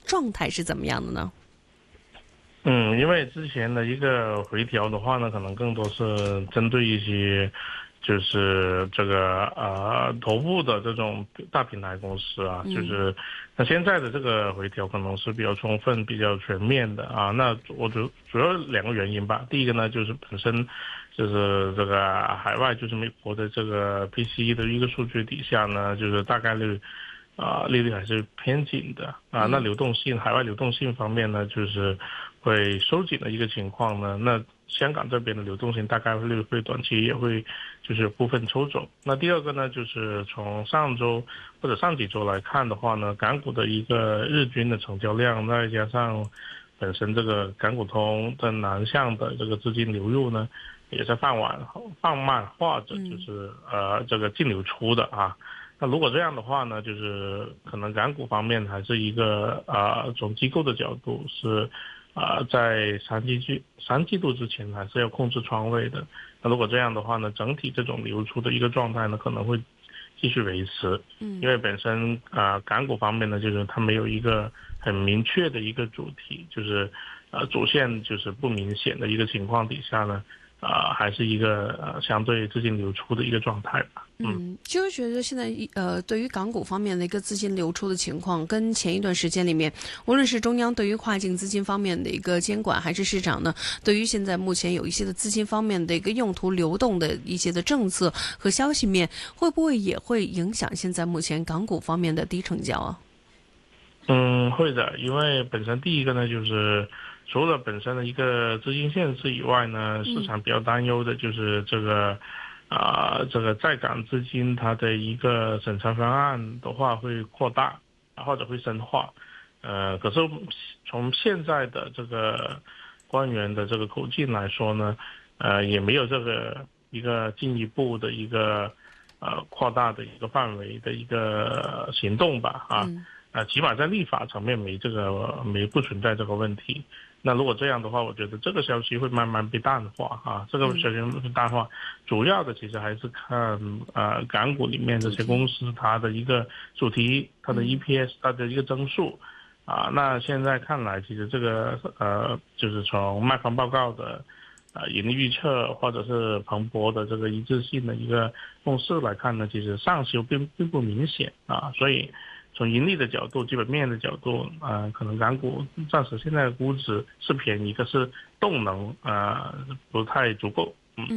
状态是怎么样的呢？ 因为之前的一个回调的话呢，可能更多是针对一些，就是这个头部的这种大平台公司啊，就是那现在的这个回调可能是比较充分、比较全面的啊。那我主要两个原因吧。第一个呢，就是本身就是这个海外就是美国的这个 PCE 的一个数据底下呢，就是大概率。利率还是偏紧的啊。那流动性，海外流动性方面呢，就是会收紧的一个情况呢。那香港这边的流动性大概率会短期也会就是部分抽走。那第二个呢，就是从上周或者上几周来看的话呢，港股的一个日均的成交量，再加上本身这个港股通的南向的这个资金流入呢，也在放慢，或者就是这个净流出的啊。那如果这样的话呢，就是可能港股方面还是一个从机构的角度是在三季度之前还是要控制仓位的。那如果这样的话呢，整体这种流出的一个状态呢，可能会继续维持。因为本身港股方面呢，就是它没有一个很明确的一个主题，就是主线就是不明显的一个情况底下呢。还是一个相对资金流出的一个状态吧。 就是觉得现在对于港股方面的一个资金流出的情况，跟前一段时间里面，无论是中央对于跨境资金方面的一个监管，还是市场呢对于现在目前有一些的资金方面的一个用途流动的一些的政策和消息面，会不会也会影响现在目前港股方面的低成交啊？ 会的，因为本身第一个呢，就是除了本身的一个资金限制以外呢，市场比较担忧的就是这个这个在港资金它的一个审查方案的话会扩大或者会深化。可是从现在的这个官员的这个口径来说呢，也没有这个一个进一步的一个扩大的一个范围的一个行动吧起码在立法层面不存在这个问题。那如果这样的话，我觉得这个消息会慢慢被淡化这个消息会淡化，主要的其实还是看港股里面这些公司它的一个主题、它的 EPS、它的一个增速那现在看来，其实这个就是从卖方报告的盈利预测或者是彭博的这个一致性的一个共识来看呢，其实上修并不明显所以。从盈利的角度、基本面的角度，可能港股暂时现在的估值是便宜，可是动能不太足够。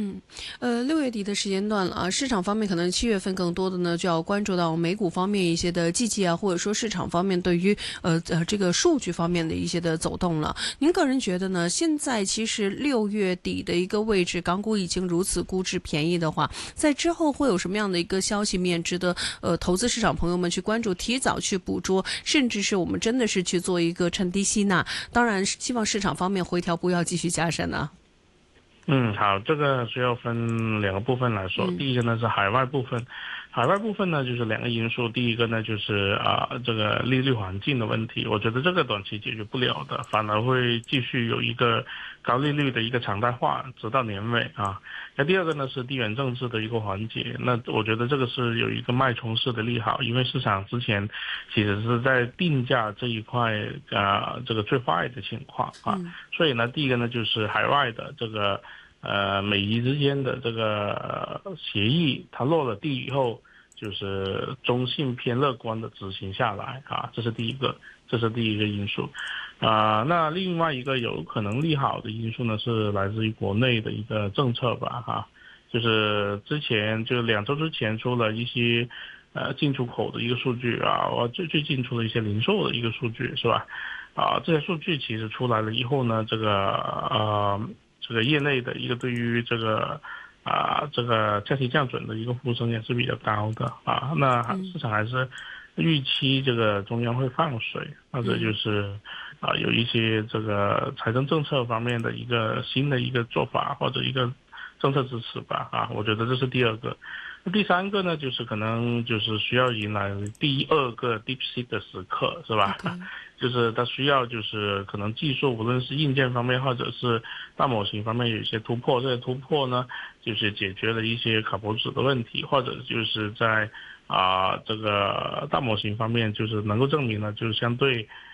6月底的时间段了市场方面可能7月份更多的呢就要关注到美股方面一些的季节或者说市场方面对于这个数据方面的一些的走动了。您个人觉得呢？现在其实6月底的一个位置，港股已经如此估值便宜的话，在之后会有什么样的一个消息面值得投资市场朋友们去关注，提早去捕捉，甚至是我们真的是去做一个趁低吸纳？当然，希望市场方面回调不要继续加深啊。 好，这个需要分两个部分来说。第一个呢是海外部分，海外部分呢就是两个因素。第一个呢就是这个利率环境的问题，我觉得这个短期解决不了的，反而会继续有一个高利率的一个常态化，直到年尾那第二个呢是地缘政治的一个环节，那我觉得这个是有一个脉冲式的利好，因为市场之前其实是在定价这一块这个最坏的情况所以呢，第一个呢就是海外的这个美伊之间的这个协议它落了地以后，就是中性偏乐观的执行下来这是第一个因素那另外一个有可能利好的因素呢是来自于国内的一个政策吧就是之前就2周之前出了一些进出口的一个数据我最近出了一些零售的一个数据是吧这些数据其实出来了以后呢，这个业内的一个对于这个降息降准的一个呼声也是比较高的那市场还是预期这个中央会放水，或者就是有一些这个财政政策方面的一个新的一个做法或者一个政策支持吧我觉得这是第二个。第三个呢，就是可能就是需要迎来第二个 DeepSeek 的时刻，是吧？就是它需要就是可能技术，无论是硬件方面或者是大模型方面有一些突破，这些突破呢，就是解决了一些卡脖子的问题，或者就是在这个大模型方面，就是能够证明呢，就是相对